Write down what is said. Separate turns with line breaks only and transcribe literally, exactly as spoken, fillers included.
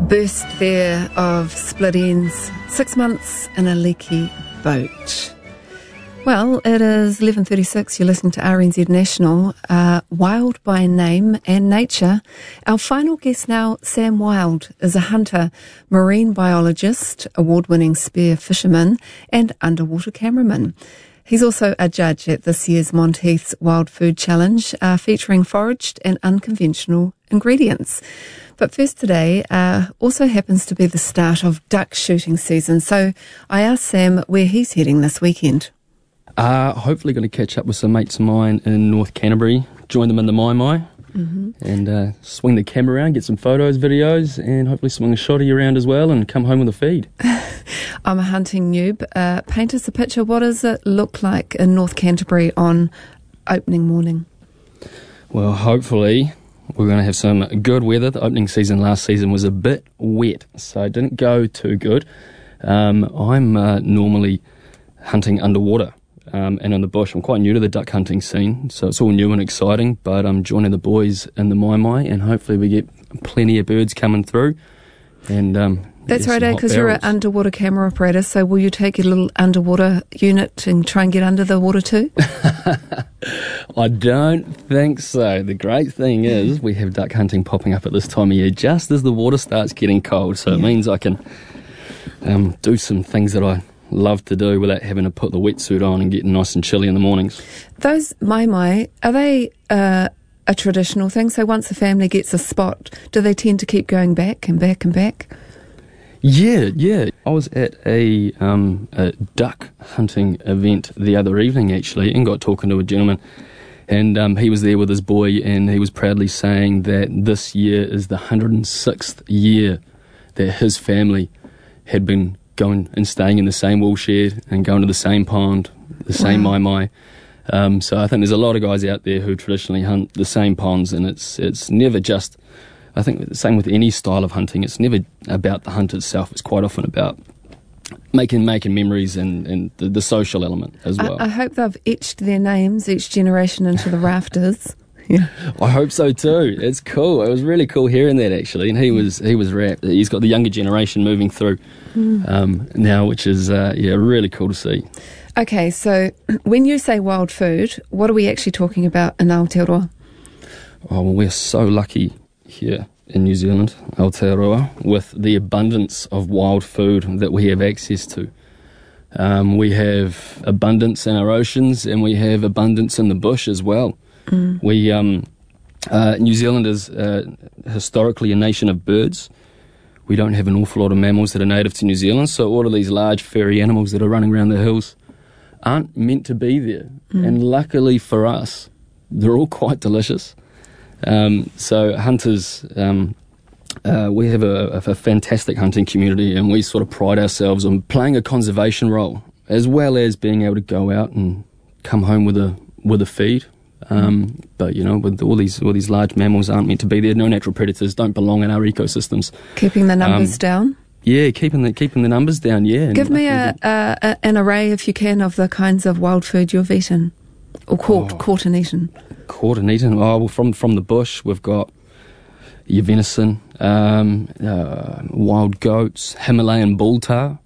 burst there of split ends, six months in a leaky boat. Well, it is eleven thirty-six. You're listening to R N Z National, uh, Wild by Name and Nature. Our final guest now, Sam Wild, is a hunter, marine biologist, award-winning spear fisherman, and underwater cameraman. He's also a judge at this year's Monteith's Wild Food Challenge, uh, featuring foraged and unconventional ingredients. But first today uh, also happens to be the start of duck shooting season. So I asked Sam where he's heading this weekend.
Uh, hopefully going to catch up with some mates of mine in North Canterbury, join them in the Mai Mai, mm-hmm. and uh, swing the camera around, get some photos, videos, and hopefully swing a shotty around as well and come home with a feed.
I'm a hunting noob. Uh, paint us a picture. What does it look like in North Canterbury on opening morning?
Well, hopefully we're going to have some good weather. The opening season last season was a bit wet, so it didn't go too good. Um, I'm uh, normally hunting underwater. Um, and in the bush. I'm quite new to the duck hunting scene, so it's all new and exciting, but I'm joining the boys in the Mai Mai, and hopefully we get plenty of birds coming through. And um,
That's right, because you're an underwater camera operator, so will you take your little underwater unit and try and get under the water too?
I don't think so. The great thing is we have duck hunting popping up at this time of year just as the water starts getting cold, so yeah. It means I can um, do some things that I love to do without having to put the wetsuit on and getting nice and chilly in the mornings.
Those Mai Mai, are they uh, a traditional thing? So once a family gets a spot, do they tend to keep going back and back and back?
Yeah, yeah. I was at a, um, a duck hunting event the other evening, actually, and got talking to a gentleman, and um, he was there with his boy, and he was proudly saying that this year is the one hundred sixth year that his family had been going and staying in the same wool shed and going to the same pond, the same wow. Mai Mai. Um, so I think there's a lot of guys out there who traditionally hunt the same ponds, and it's it's never just, I think the same with any style of hunting, it's never about the hunt itself, it's quite often about making making memories and, and the, the social element as well.
I, I hope they've etched their names, each generation, into the rafters. Yeah.
I hope so too. It's cool. It was really cool hearing that, actually. And he was he was wrapped. He's got the younger generation moving through mm. um, now, which is uh, yeah really cool to see.
Okay, so when you say wild food, what are we actually talking about in Aotearoa?
Oh, well, we're so lucky here in New Zealand, Aotearoa, with the abundance of wild food that we have access to. Um, we have abundance in our oceans, and we have abundance in the bush as well. Mm. We, um, uh, New Zealand is uh, historically a nation of birds. We don't have an awful lot of mammals that are native to New Zealand, so all of these large furry animals that are running around the hills aren't meant to be there. Mm. And luckily for us, they're all quite delicious. Um, so hunters, um, uh, we have a, a fantastic hunting community, and we sort of pride ourselves on playing a conservation role, as well as being able to go out and come home with a with a feed. Um, but you know, with all these all these large mammals aren't meant to be there. No natural predators don't belong in our ecosystems.
Keeping the numbers um, down.
Yeah, keeping the keeping the numbers down. Yeah.
Give me a, a, a an array, if you can, of the kinds of wild food you've eaten, or caught, oh, caught and eaten.
Caught and eaten. Oh, well, from from the bush, we've got your venison, um, uh, wild goats, Himalayan bull tar.